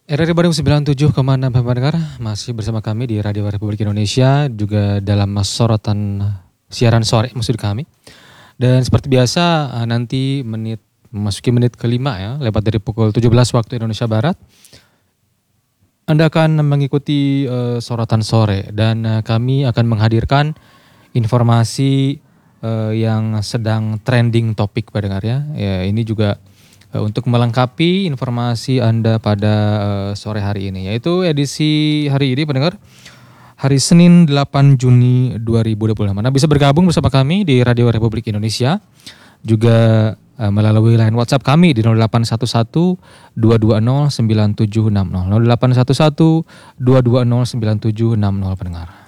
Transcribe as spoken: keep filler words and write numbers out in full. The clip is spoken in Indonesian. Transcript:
R R I Bandung sembilan puluh tujuh koma enam pendengar, masih bersama kami di Radio Republik Indonesia, juga dalam sorotan siaran sore maksud kami. Dan seperti biasa nanti menit memasuki menit kelima ya, lewat dari pukul tujuh belas waktu Indonesia Barat. Anda akan mengikuti uh, sorotan sore dan uh, kami akan menghadirkan informasi uh, yang sedang trending topik pendengar ya. Ya ini juga untuk melengkapi informasi Anda pada uh, sore hari ini, yaitu edisi hari ini pendengar, hari Senin delapan Juni dua ribu dua puluh lima. Anda bisa bergabung bersama kami di Radio Republik Indonesia, juga uh, melalui line WhatsApp kami di nol delapan satu satu dua dua nol sembilan tujuh enam nol, nol delapan satu satu dua dua nol sembilan tujuh enam nol pendengar.